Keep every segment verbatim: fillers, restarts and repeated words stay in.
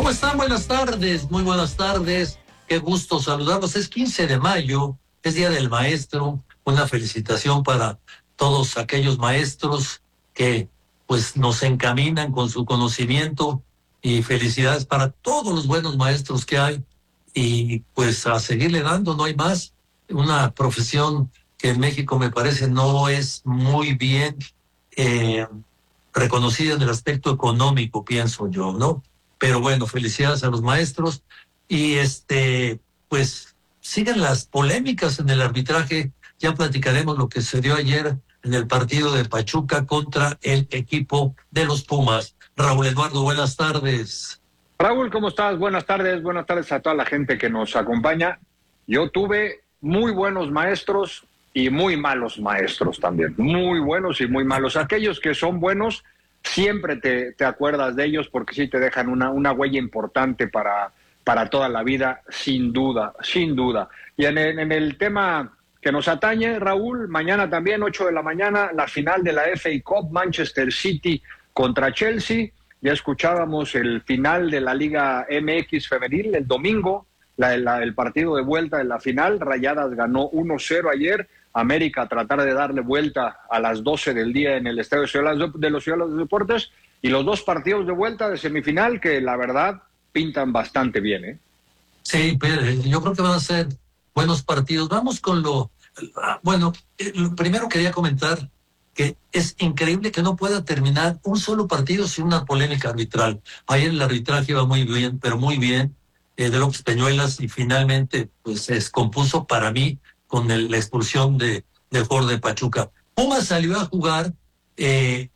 ¿Cómo están? Buenas tardes, muy buenas tardes. Qué gusto saludarlos. Es quince de mayo, es Día del Maestro. Una felicitación para todos aquellos maestros que pues nos encaminan con su conocimiento, y felicidades para todos los buenos maestros que hay, y pues a seguirle dando, no hay más. Una profesión que en México me parece no es muy bien eh, reconocida en el aspecto económico, pienso yo, ¿no? Pero bueno, felicidades a los maestros. Y este, pues siguen las polémicas en el arbitraje. Ya platicaremos lo que se dio ayer en el partido de Pachuca contra el equipo de los Pumas. Raúl Eduardo, buenas tardes. Raúl, ¿cómo estás? Buenas tardes, buenas tardes a toda la gente que nos acompaña. Yo tuve muy buenos maestros y muy malos maestros también, muy buenos y muy malos. Aquellos que son buenos, siempre te, te acuerdas de ellos porque sí te dejan una, una huella importante para, para toda la vida, sin duda, sin duda. Y en el, en el tema que nos atañe, Raúl, mañana también, ocho de la mañana, la final de la F A Cup, Manchester City contra Chelsea. Ya escuchábamos el final de la Liga M X femenil el domingo, la, la, el partido de vuelta de la final. Rayadas ganó uno cero ayer. América a tratar de darle vuelta a las doce del día en el Estadio de los Ciudad de los Deportes. Y los dos partidos de vuelta de semifinal que la verdad pintan bastante bien, ¿eh? Sí, pero yo creo que van a ser buenos partidos. Vamos con lo... Bueno, lo primero quería comentar que es increíble que no pueda terminar un solo partido sin una polémica arbitral. Ayer el arbitraje iba muy bien, pero muy bien, eh, de López Peñuelas, y finalmente pues se descompuso para mí con el, la expulsión de, del jugador de Pachuca. Pumas salió a jugar eh,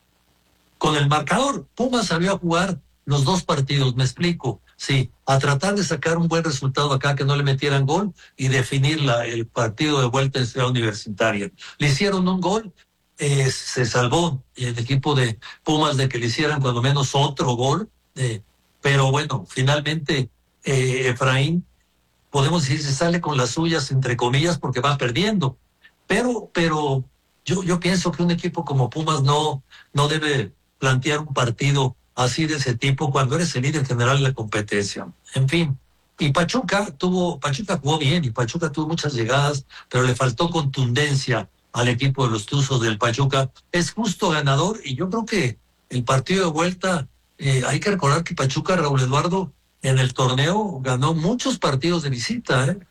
con el marcador. Pumas salió a jugar los dos partidos, me explico. Sí, a tratar de sacar un buen resultado acá, que no le metieran gol, y definir la, el partido de vuelta en Ciudad Universitaria. Le hicieron un gol, eh, se salvó el equipo de Pumas de que le hicieran cuando menos otro gol, eh, pero bueno, finalmente eh, Efraín, podemos decir, se sale con las suyas, entre comillas, porque va perdiendo. Pero, pero yo, yo pienso que un equipo como Pumas no, no debe plantear un partido así de ese tipo cuando eres el líder general de la competencia. En fin. Y Pachuca tuvo, Pachuca jugó bien y Pachuca tuvo muchas llegadas, pero le faltó contundencia al equipo de los Tuzos del Pachuca. Es justo ganador, y yo creo que el partido de vuelta, eh, hay que recordar que Pachuca, Raúl Eduardo, en el torneo ganó muchos partidos de visita, ¿eh?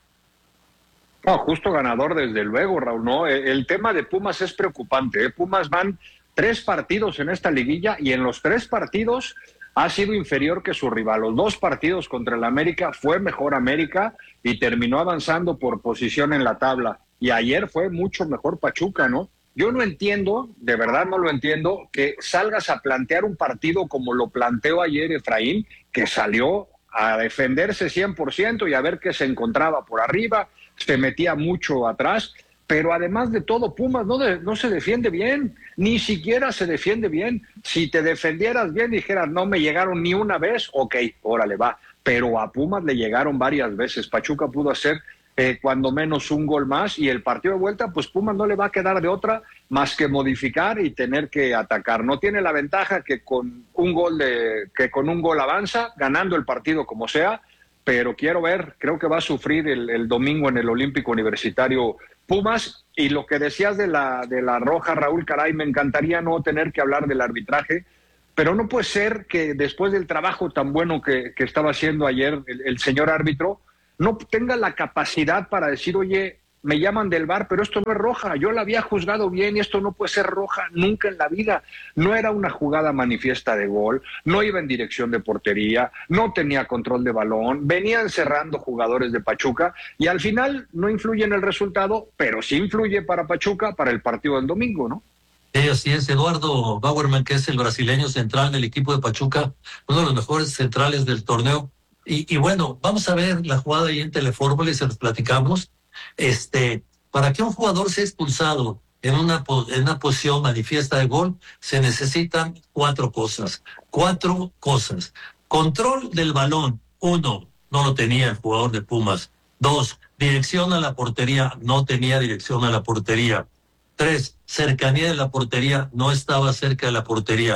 No, justo ganador desde luego, Raúl, ¿no? El tema de Pumas es preocupante, ¿eh? Pumas van tres partidos en esta liguilla y en los tres partidos ha sido inferior que su rival. Los dos partidos contra el América fue mejor América y terminó avanzando por posición en la tabla. Y ayer fue mucho mejor Pachuca, ¿no? Yo no entiendo, de verdad no lo entiendo, que salgas a plantear un partido como lo planteó ayer Efraín, que salió a defenderse cien por ciento y a ver qué se encontraba por arriba, se metía mucho atrás, pero además de todo, Pumas no, de, no se defiende bien, ni siquiera se defiende bien. Si te defendieras bien, dijeras, no me llegaron ni una vez, ok, órale, va, pero a Pumas le llegaron varias veces. Pachuca pudo hacer eh, cuando menos un gol más, y el partido de vuelta, pues Pumas no le va a quedar de otra más que modificar y tener que atacar. No tiene la ventaja que con un gol de, que con un gol avanza, ganando el partido como sea, pero quiero ver, creo que va a sufrir el, el domingo en el Olímpico Universitario Pumas. Y lo que decías de la, de la roja, Raúl, caray, me encantaría no tener que hablar del arbitraje, pero no puede ser que después del trabajo tan bueno que, que estaba haciendo ayer el, el señor árbitro, no tenga la capacidad para decir, oye, me llaman del V A R, pero esto no es roja, yo la había juzgado bien y esto no puede ser roja nunca en la vida. No era una jugada manifiesta de gol, no iba en dirección de portería, no tenía control de balón, venían cerrando jugadores de Pachuca y al final no influye en el resultado, pero sí influye para Pachuca para el partido del domingo, ¿no? Sí, así es. Eduardo Bauerman, que es el brasileño central del equipo de Pachuca, uno de los mejores centrales del torneo. Y, y bueno, vamos a ver la jugada ahí en Telefórmula y se los platicamos. Este, para que un jugador sea expulsado en una, en una posición manifiesta de gol, se necesitan cuatro cosas. Cuatro cosas. Control del balón. Uno, no lo tenía el jugador de Pumas. Dos, dirección a la portería. No tenía dirección a la portería. Tres, cercanía de la portería. No estaba cerca de la portería.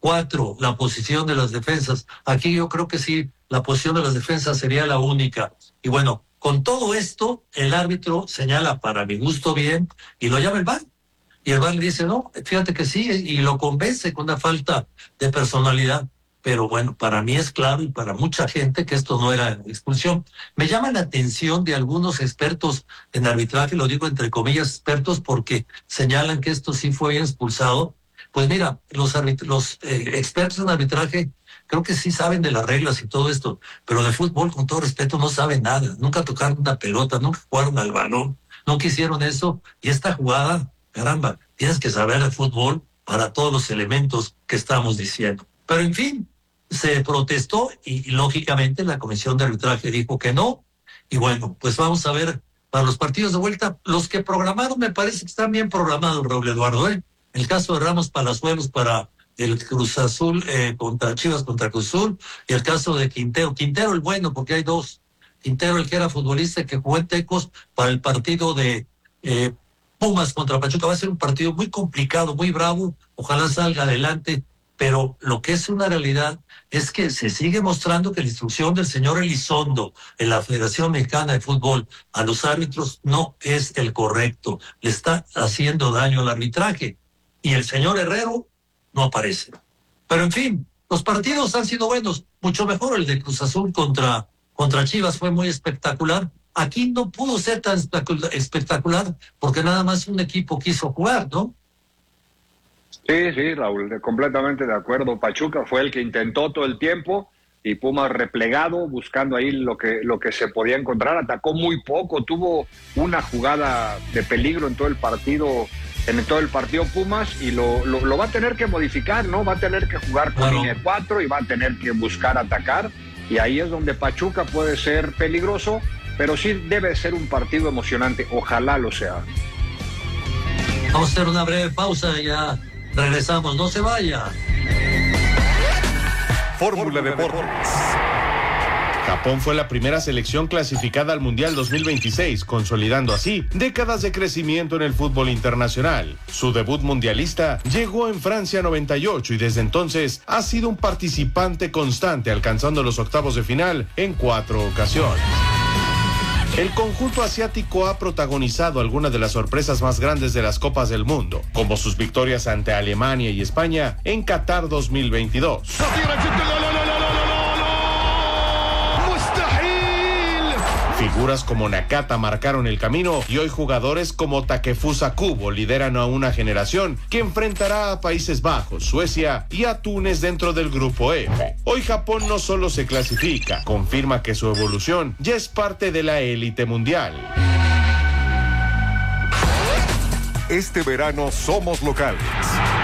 Cuatro, la posición de las defensas. Aquí yo creo que sí, la posición de las defensas sería la única. Y bueno, con todo esto, el árbitro señala para mi gusto bien y lo llama el V A R. Y el V A R le dice, no, fíjate que sí, y lo convence con una falta de personalidad. Pero bueno, para mí es claro y para mucha gente que esto no era expulsión. Me llama la atención de algunos expertos en arbitraje, lo digo entre comillas expertos porque señalan que esto sí fue expulsado. Pues mira, los, arbit- los eh, expertos en arbitraje creo que sí saben de las reglas y todo esto, pero de fútbol, con todo respeto, no saben nada. Nunca tocaron una pelota, nunca jugaron al balón, nunca hicieron eso. Y esta jugada, caramba, tienes que saber de fútbol para todos los elementos que estamos diciendo. Pero en fin, se protestó y, y lógicamente la comisión de arbitraje dijo que no. Y bueno, pues vamos a ver para los partidos de vuelta. Los que programaron me parece que están bien programados, Raúl Eduardo, ¿eh? El caso de Ramos Palazuelos para el Cruz Azul eh, contra Chivas contra Cruz Azul, y el caso de Quintero. Quintero el bueno, porque hay dos. Quintero el que era futbolista que jugó en Tecos para el partido de eh, Pumas contra Pachuca. Va a ser un partido muy complicado, muy bravo. Ojalá salga adelante. Pero lo que es una realidad es que se sigue mostrando que la instrucción del señor Elizondo en la Federación Mexicana de Fútbol a los árbitros no es el correcto. Le está haciendo daño al arbitraje. Y el señor Herrero no aparece. Pero en fin, los partidos han sido buenos. Mucho mejor el de Cruz Azul contra, contra Chivas, fue muy espectacular. Aquí no pudo ser tan espectacular porque nada más un equipo quiso jugar, ¿no? Sí, sí, Raúl, completamente de acuerdo. Pachuca fue el que intentó todo el tiempo y Pumas replegado, buscando ahí lo que, lo que se podía encontrar. Atacó muy poco, tuvo una jugada de peligro en todo el partido, en todo el partido Pumas, y lo, lo, lo va a tener que modificar, ¿no? Va a tener que jugar con línea de cuatro y va a tener que buscar atacar, y ahí es donde Pachuca puede ser peligroso, pero sí debe ser un partido emocionante, ojalá lo sea. Vamos a hacer una breve pausa y ya regresamos, no se vaya. Fórmula Deportes. Japón fue la primera selección clasificada al Mundial dos mil veintiséis, consolidando así décadas de crecimiento en el fútbol internacional. Su debut mundialista llegó en Francia noventa y ocho y desde entonces ha sido un participante constante, alcanzando los octavos de final en cuatro ocasiones. El conjunto asiático ha protagonizado algunas de las sorpresas más grandes de las Copas del Mundo, como sus victorias ante Alemania y España en Qatar dos mil veintidós. Figuras como Nakata marcaron el camino y hoy jugadores como Takefusa Kubo lideran a una generación que enfrentará a Países Bajos, Suecia y a Túnez dentro del grupo F. Hoy Japón no solo se clasifica, confirma que su evolución ya es parte de la élite mundial. Este verano somos locales.